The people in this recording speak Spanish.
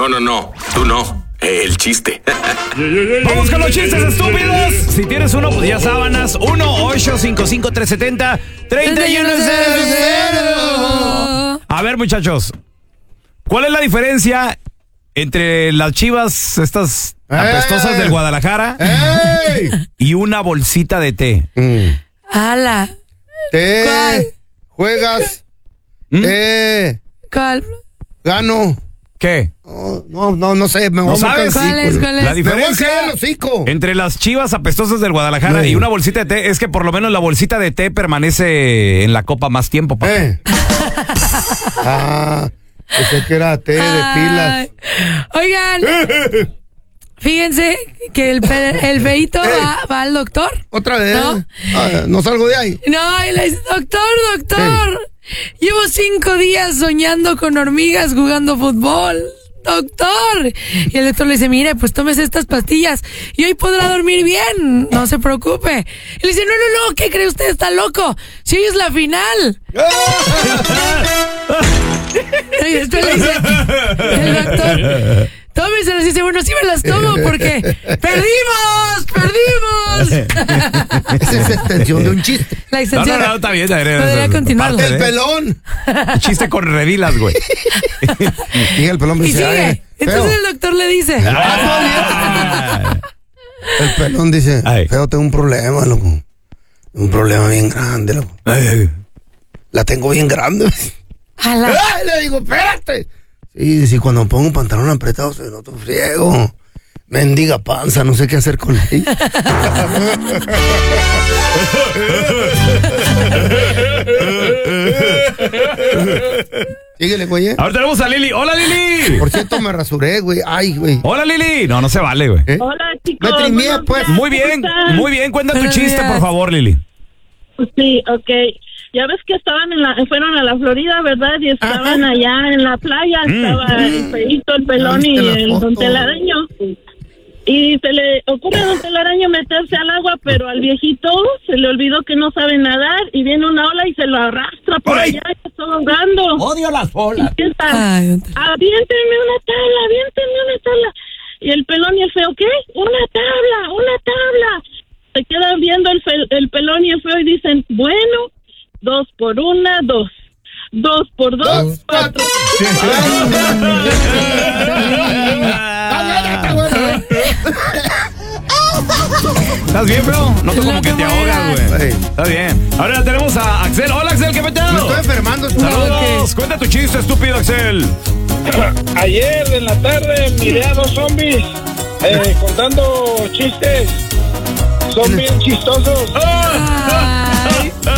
No. Tú no. El chiste. Vamos con los chistes estúpidos. Si tienes uno, pues ya sábanas. 1-855-370-3100. A ver, muchachos. ¿Cuál es la diferencia entre las Chivas, estas apestosas del Guadalajara, y una bolsita de té? ¡Hala! Té. ¿Cuál? Juegas. ¿Cuál? Gano. ¿Qué? No sé. Me voy ¿No sabes? ¿Cuál es? La diferencia entre las Chivas apestosas del Guadalajara y una bolsita de té es que por lo menos la bolsita de té permanece en la copa más tiempo, papá. Pensé que era té de pilas. Oigan, fíjense que el feíto va al doctor. ¿Otra vez? ¿No salgo de ahí? No, y le dice, doctor, llevo 5 días soñando con hormigas jugando fútbol. Doctor. Y el doctor le dice, mire, pues tómese estas pastillas y hoy podrá dormir bien, no se preocupe. Y le dice, no, ¿qué cree usted? Está loco. Si hoy es la final. Y después le dice el doctor, tómeselas. Y dice, bueno, sí me las tomo porque ¡perdimos! Esa es la extensión de un chiste. La extensión. No, está bien. Podría continuarlo. El pelón. Chiste con redilas, güey. Y el pelón me Y dice, sigue. Entonces el doctor le dice. El pelón dice, feo, tengo un problema, loco. Un problema bien grande, loco. La tengo bien grande. Le digo, espérate. Sí, si cuando me pongo un pantalón apretado se noto friego. Mendiga panza, no sé qué hacer con ella. Síguele, güey. Ahora tenemos a Lili. ¡Hola, Lili! Por cierto, me rasuré, güey. Ay, güey. ¡Hola, Lili! No se vale, güey. Hola, chicos. Me trimié, pues. Muy bien. Cuenta tu chiste, por favor, Lili. Sí, ok. Ya ves que fueron a la Florida, ¿verdad? Y estaban allá en la playa. Estaba el feíto, el pelón y el don Telaraño. Y se le ocurre a don Telaraño meterse al agua, pero al viejito se le olvidó que no sabe nadar y viene una ola y se lo arrastra por allá y está ahogando. Odio las olas. Y aviéntenme una tabla. Y el pelón y el feo, ¿qué? Una tabla. Se quedan viendo el pelón y el feo y dicen, bueno, 2 por 1, 2. 2 por 2, 4. ¿Estás bien, bro? Noto como que te ahogas, güey. Está bien. Ahora tenemos a Axel. Hola, Axel, ¿qué peteo? Me estoy enfermando. Saludos. Cuenta tu chiste, estúpido, Axel. Ayer en la tarde miré a 2 zombies contando chistes. Son bien chistosos.